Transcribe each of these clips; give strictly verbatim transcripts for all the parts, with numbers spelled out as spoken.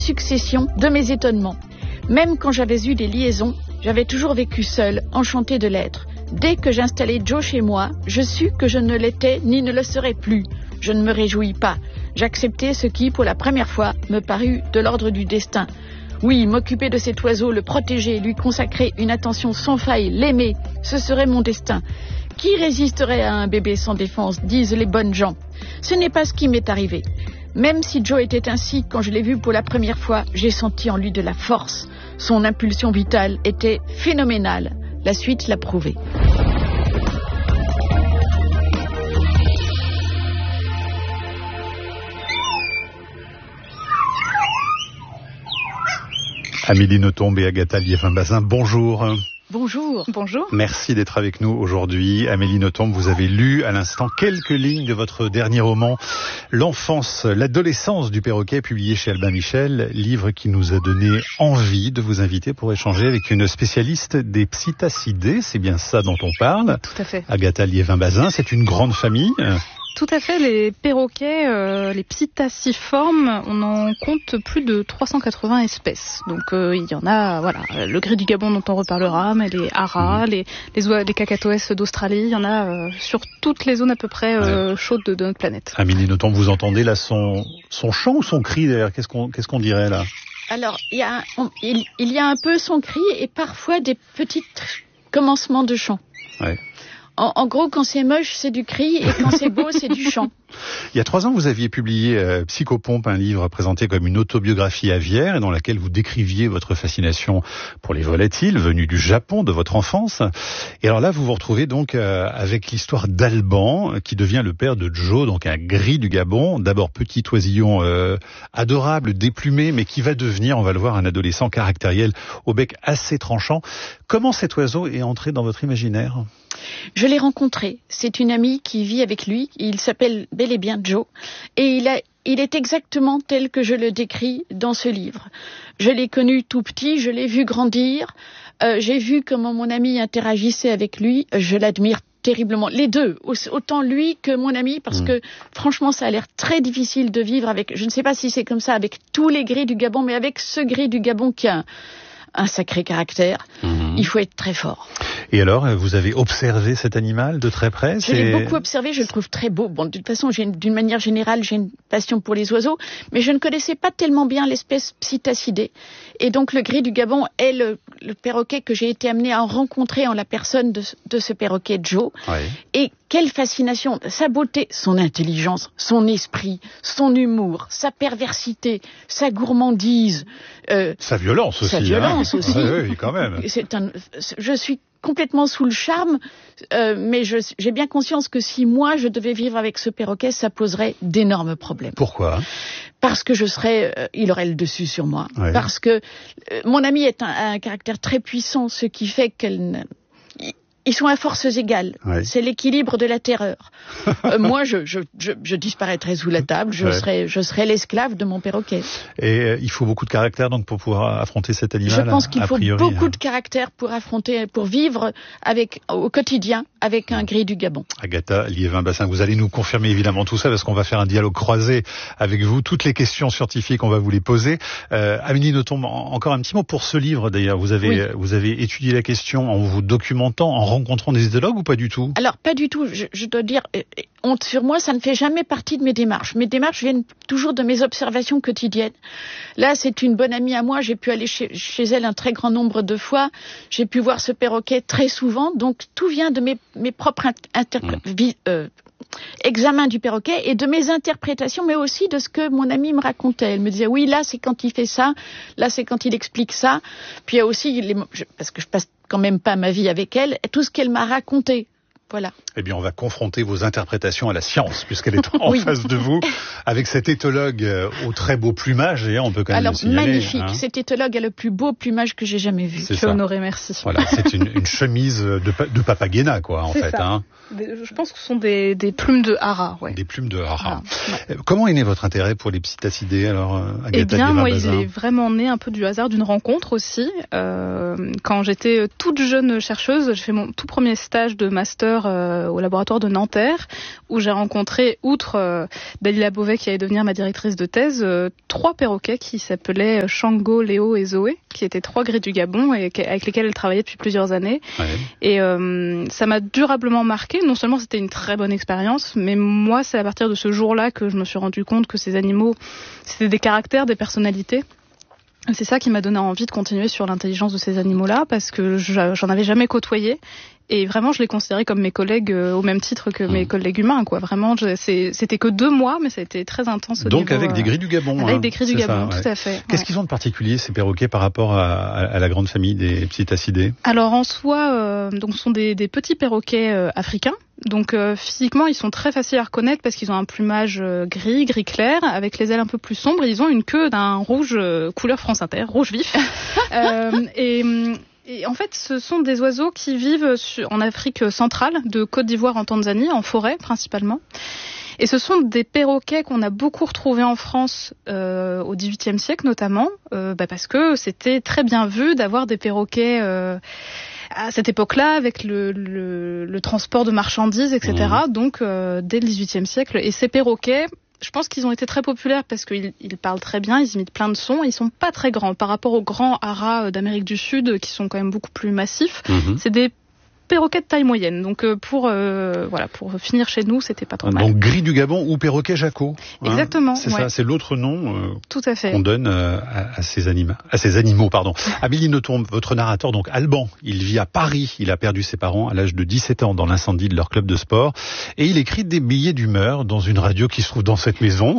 succession de mes étonnements. Même quand j'avais eu des liaisons, j'avais toujours vécu seule, enchantée de l'être. Dès que j'installais Joe chez moi, je sus que je ne l'étais ni ne le serais plus. Je ne me réjouis pas. J'acceptais ce qui, pour la première fois, me parut de l'ordre du destin. Oui, m'occuper de cet oiseau, le protéger, lui consacrer une attention sans faille, l'aimer, ce serait mon destin. Qui résisterait à un bébé sans défense, disent les bonnes gens. Ce n'est pas ce qui m'est arrivé. Même si Joe était ainsi, quand je l'ai vu pour la première fois, j'ai senti en lui de la force. Son impulsion vitale était phénoménale. La suite l'a prouvé. Amélie Nothomb et Agatha Liévin-Bazin, bonjour. Bonjour. Bonjour. Merci d'être avec nous aujourd'hui. Amélie Nothomb, vous avez lu à l'instant quelques lignes de votre dernier roman, L'enfance, l'adolescence du perroquet, publié chez Albin Michel, livre qui nous a donné envie de vous inviter pour échanger avec une spécialiste des psittacidés. C'est bien ça dont on parle. Tout à fait. Agatha Liévin-Bazin, c'est une grande famille. Tout à fait, les perroquets, euh, les psittaciformes, on en compte plus de trois cent quatre-vingts espèces. Donc euh, il y en a, voilà, le gris du Gabon dont on reparlera, mais les haras, mmh. les, les, oies, les cacatoès d'Australie, il y en a euh, sur toutes les zones à peu près euh, ouais. chaudes de, de notre planète. Amélie Nothomb, vous entendez là son, son chant ou son cri d'ailleurs? Qu'est-ce qu'on, qu'est-ce qu'on dirait là? Alors, il y, a, on, il, il y a un peu son cri et parfois des petits commencements de chant. Ouais. En, en gros, quand c'est moche, c'est du cri, et quand c'est beau, c'est du chant. Il y a trois ans, vous aviez publié euh, Psychopompe, un livre présenté comme une autobiographie aviaire, et dans laquelle vous décriviez votre fascination pour les volatiles, venus du Japon, de votre enfance. Et alors là, vous vous retrouvez donc euh, avec l'histoire d'Alban, qui devient le père de Joe, donc un gris du Gabon. D'abord petit oisillon euh, adorable, déplumé, mais qui va devenir, on va le voir, un adolescent caractériel au bec assez tranchant. Comment cet oiseau est entré dans votre imaginaire ? Je l'ai rencontré. C'est une amie qui vit avec lui. Il s'appelle bel et bien Joe. Et il, a, il est exactement tel que je le décris dans ce livre. Je l'ai connu tout petit, je l'ai vu grandir. Euh, j'ai vu comment mon ami interagissait avec lui. Je l'admire terriblement. Les deux, autant lui que mon ami, parce mmh. que franchement, ça a l'air très difficile de vivre avec, je ne sais pas si c'est comme ça avec tous les gris du Gabon, mais avec ce gris du Gabon qui a un, un sacré caractère. Mmh. Il faut être très fort. Et alors, vous avez observé cet animal de très près? Je l'ai beaucoup observé, je le trouve très beau. Bon, de toute façon, j'ai, d'une manière générale, j'ai une passion pour les oiseaux, mais je ne connaissais pas tellement bien l'espèce Psittacidés. Et donc, le gris du Gabon est le, le perroquet que j'ai été amenée à rencontrer en la personne de, de ce perroquet Joe. Ouais. Et quelle fascination! Sa beauté, son intelligence, son esprit, son humour, sa perversité, sa gourmandise. Euh, sa violence aussi. Sa violence hein. aussi. Oui, oui, quand même. C'est un, je suis complètement sous le charme, euh, mais je, j'ai bien conscience que si moi je devais vivre avec ce perroquet, ça poserait d'énormes problèmes. Pourquoi ? Parce que je serais, euh, il aurait le dessus sur moi. Ouais. Parce que euh, mon amie est un, un caractère très puissant, ce qui fait qu'elle ne... Ils sont à forces égales. Ouais. C'est l'équilibre de la terreur. euh, moi, je, je, je, je disparaîtrais sous la table. Je ouais. serais, je serais l'esclave de mon perroquet. Et euh, il faut beaucoup de caractère donc pour pouvoir affronter cet animal. Je pense qu'il faut priori, beaucoup hein. de caractère pour affronter, pour vivre avec au quotidien avec un gris du Gabon. Agatha Liévin-Bazin, vous allez nous confirmer évidemment tout ça parce qu'on va faire un dialogue croisé avec vous. Toutes les questions scientifiques, on va vous les poser. Euh, Amélie Nothomb, encore un petit mot pour ce livre d'ailleurs. Vous avez, oui. vous avez étudié la question en vous documentant, en rencontrant des éthologues ou pas du tout? Alors, pas du tout. Je, je dois dire, euh, honte sur moi, ça ne fait jamais partie de mes démarches. Mes démarches viennent toujours de mes observations quotidiennes. Là, c'est une bonne amie à moi. J'ai pu aller chez, chez elle un très grand nombre de fois. J'ai pu voir ce perroquet très souvent. Donc, tout vient de mes, mes propres interpré- mmh. vi- euh, examens du perroquet et de mes interprétations, mais aussi de ce que mon amie me racontait. Elle me disait, oui, là, c'est quand il fait ça. Là, c'est quand il explique ça. Puis, il y a aussi, les, je, parce que je passe quand même pas ma vie avec elle, tout ce qu'elle m'a raconté. Voilà. Eh bien, on va confronter vos interprétations à la science, puisqu'elle est en oui. face de vous, avec cet éthologue au très beau plumage, et on peut quand même Alors, le signaler. magnifique. Hein. Cet éthologue a le plus beau plumage que j'ai jamais vu. Je suis honorée, merci. Voilà, c'est une, une chemise de, de Papagena, quoi, en c'est fait. Ça. Hein. Des, je pense que ce sont des, des plumes de hara, ouais. Des plumes de hara. Ah, ouais. Comment est né votre intérêt pour les psittacidés, alors, Agatha Eh bien, moi, Liévin-Bazin? il est vraiment né un peu du hasard d'une rencontre aussi. Euh, quand j'étais toute jeune chercheuse, j'ai fait mon tout premier stage de master euh, euh, au laboratoire de Nanterre, où j'ai rencontré, outre euh, Dalila Beauvais qui allait devenir ma directrice de thèse, euh, trois perroquets qui s'appelaient Shango, Léo et Zoé, qui étaient trois gris du Gabon et avec lesquels elle travaillait depuis plusieurs années. Ouais. Et euh, ça m'a durablement marqué. Non seulement c'était une très bonne expérience, mais moi c'est à partir de ce jour-là que je me suis rendu compte que ces animaux, c'était des caractères, des personnalités. C'est ça qui m'a donné envie de continuer sur l'intelligence de ces animaux-là, parce que j'en avais jamais côtoyé. Et vraiment, je les considérais comme mes collègues euh, au même titre que mes collègues humains, quoi. Vraiment, je, c'est, c'était que deux mois, mais ça a été très intense. Au Donc niveau, avec des gris du Gabon. Avec hein, des gris du Gabon, ça, ouais. tout à fait. Qu'est-ce ouais. qu'ils ont de particulier, ces perroquets, par rapport à, à, à la grande famille des psittacidés ? Alors en soi, euh, donc, ce sont des, des petits perroquets euh, africains. Donc euh, physiquement, ils sont très faciles à reconnaître parce qu'ils ont un plumage euh, gris, gris clair, avec les ailes un peu plus sombres. Ils ont une queue d'un rouge euh, couleur France Inter, rouge vif. euh, et... Et en fait, ce sont des oiseaux qui vivent sur, en Afrique centrale, de Côte d'Ivoire en Tanzanie, en forêt principalement. Et ce sont des perroquets qu'on a beaucoup retrouvés en France euh, au dix-huitième siècle notamment, euh, bah parce que c'était très bien vu d'avoir des perroquets euh, à cette époque-là, avec le, le, le transport de marchandises, et cetera. Mmh. Donc euh, dès le dix-huitième siècle. Et ces perroquets, je pense qu'ils ont été très populaires parce qu'ils ils parlent très bien, ils imitent plein de sons, ils sont pas très grands par rapport aux grands haras d'Amérique du Sud qui sont quand même beaucoup plus massifs. Mmh. C'est des perroquet de taille moyenne. Donc pour euh, voilà, pour finir chez nous, c'était pas trop mal. Donc gris du Gabon ou perroquet Jaco. Hein, exactement. C'est ouais. ça, c'est l'autre nom. Euh, Tout à fait. Qu'on donne euh, à, à ces animaux, à ces animaux, pardon. Amélie Nothomb, votre narrateur, donc Alban, il vit à Paris. Il a perdu ses parents à l'âge de dix-sept ans dans l'incendie de leur club de sport, et il écrit des billets d'humeur dans une radio qui se trouve dans cette maison.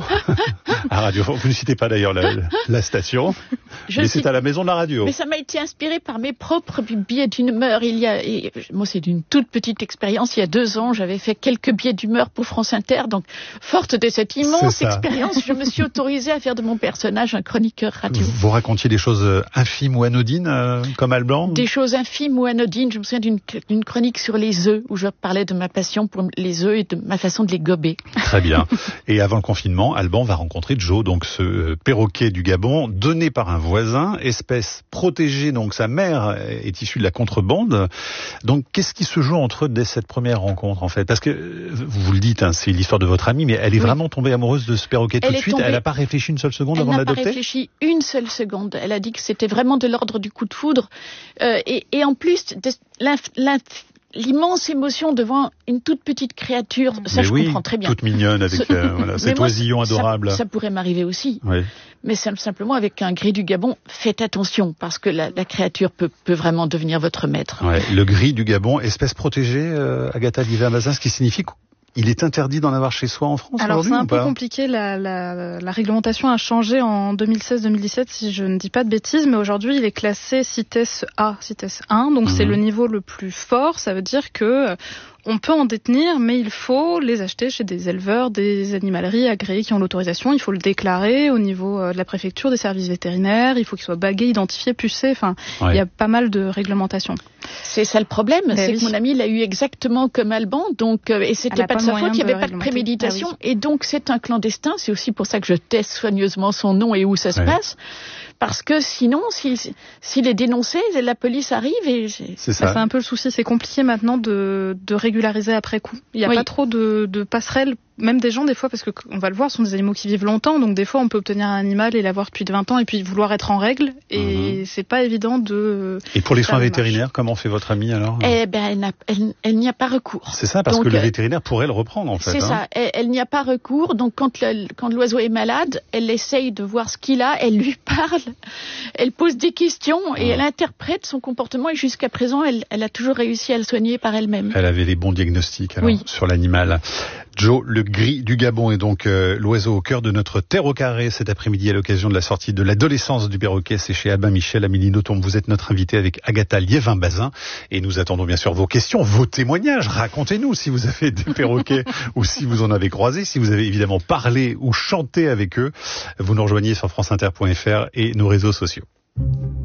à Radio. Vous ne citez pas d'ailleurs la, la station, Je mais cite... c'est à la maison de la radio. Mais ça m'a été inspiré par mes propres billets d'humeur. Il y a et, moi, c'est d'une toute petite expérience. Il y a deux ans, j'avais fait quelques billets d'humeur pour France Inter. Donc, forte de cette immense expérience, je me suis autorisée à faire de mon personnage un chroniqueur radio. Vous racontiez des choses infimes ou anodines, euh, comme Alban ? Des choses infimes ou anodines. Je me souviens d'une, d'une chronique sur les œufs, où je parlais de ma passion pour les œufs et de ma façon de les gober. Très bien. Et avant le confinement, Alban va rencontrer Joe, donc ce perroquet du Gabon, donné par un voisin, espèce protégée. Donc sa mère est issue de la contrebande. Donc qu'est-ce qui se joue entre eux dès cette première rencontre, en fait ? Parce que, vous le dites, hein, c'est l'histoire de votre amie, mais elle est oui. vraiment tombée amoureuse de ce perroquet tout de suite. Tombée... Elle n'a pas réfléchi une seule seconde elle avant de l'adopter ? Elle n'a pas réfléchi une seule seconde. Elle a dit que c'était vraiment de l'ordre du coup de foudre. Euh, et, et en plus, de, l'inf, l'inf, l'immense émotion devant une toute petite créature, ça mais je oui, comprends très bien. Toute mignonne avec euh, voilà, cet moi, oisillon adorable. Ça, ça pourrait m'arriver aussi. Oui. Mais simplement avec un gris du Gabon, faites attention parce que la, la créature peut, peut vraiment devenir votre maître. Ouais, le gris du Gabon, espèce protégée, euh, Agatha Liévin-Bazin, ce qui signifie qu'il est interdit d'en avoir chez soi en France. Alors c'est un peu pas compliqué, la, la, la réglementation a changé en deux mille seize deux mille dix-sept si je ne dis pas de bêtises, mais aujourd'hui il est classé CITES A, CITES un, donc mmh. c'est le niveau le plus fort, ça veut dire que on peut en détenir, mais il faut les acheter chez des éleveurs, des animaleries agréées qui ont l'autorisation. Il faut le déclarer au niveau de la préfecture, des services vétérinaires. Il faut qu'il soit bagué, identifié, pucé. Enfin, ouais. il y a pas mal de réglementations. C'est ça le problème, ben c'est oui. que mon ami l'a eu exactement comme Alban, donc euh, et c'était pas, pas de sa faute, il n'y avait pas de préméditation, ah oui. et donc c'est un clandestin. C'est aussi pour ça que je teste soigneusement son nom et où ça se ouais. passe. Parce que sinon, s'il, s'il est dénoncé, la police arrive et... C'est ça. C'est un peu le souci. C'est compliqué maintenant de, de régulariser après coup. Il n'y a oui. pas trop de, de passerelles, même des gens, des fois, parce qu'on va le voir, ce sont des animaux qui vivent longtemps. Donc, des fois, on peut obtenir un animal et l'avoir depuis vingt ans et puis vouloir être en règle. Et mmh. c'est pas évident de... Et pour les soins vétérinaires, comment fait votre amie alors ? Eh ben, elle, n'a, elle, elle n'y a pas recours. C'est ça, parce donc, que le vétérinaire pourrait le reprendre, en fait. C'est hein. ça. Elle, elle n'y a pas recours. Donc, quand, le, quand l'oiseau est malade, elle essaye de voir ce qu'il a. Elle lui parle. Elle pose des questions et elle interprète son comportement et jusqu'à présent, elle, elle a toujours réussi à le soigner par elle-même. Elle avait les bons diagnostics alors, oui. sur l'animal. Joe, le gris du Gabon est donc euh, l'oiseau au cœur de notre Terre au carré cet après-midi à l'occasion de la sortie de l'adolescence du perroquet. C'est chez Albin Michel. Amélie Nothomb, vous êtes notre invitée avec Agatha Liévin-Bazin et nous attendons bien sûr vos questions, vos témoignages. Racontez-nous si vous avez des perroquets ou si vous en avez croisé, si vous avez évidemment parlé ou chanté avec eux. Vous nous rejoignez sur franceinter point f r et nos réseaux sociaux.